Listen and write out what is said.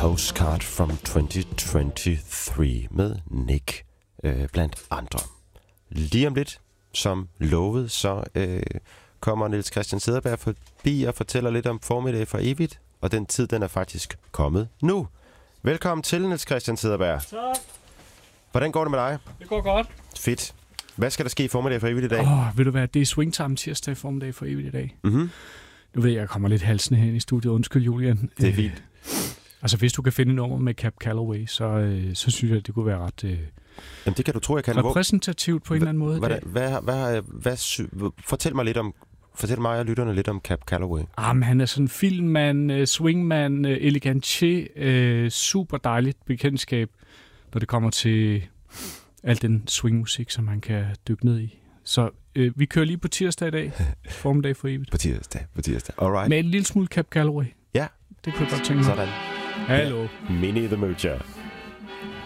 Postcard from 2023 med Nick blandt andre. Lige om lidt, som lovet, så kommer Niels Christian Cederberg forbi og fortæller lidt om formiddag for evigt, og den tid, den er faktisk kommet nu. Velkommen til, Niels Christian Cederberg. Tak. Hvordan går det med dig? Det går godt. Fedt. Hvad skal der ske i formiddag for evigt i dag? Ved du hvad, det er swingtime tirsdag formiddag for evigt i dag. Mm-hmm. Nu ved jeg kommer lidt halsende hen i studiet. Undskyld, Julian. Det er fint. Altså, hvis du kan finde nummer med Cab Calloway, så synes jeg, at det kunne være ret Jamen, det kan du tro, jeg kan. repræsentativt på en eller anden måde. Fortæl mig og lytterne lidt om Cab Calloway. Han er sådan en filmmand, swingmand, elegantier, super dejligt bekendtskab, når det kommer til al den swingmusik, som man kan dykke ned i. Så vi kører lige på tirsdag i dag, formiddag for evigt. På tirsdag. Alright. Med en lille smule Cab Calloway. Ja. Det kunne jeg godt tænke mig. Sådan. Hallo. Minnie the Moocher.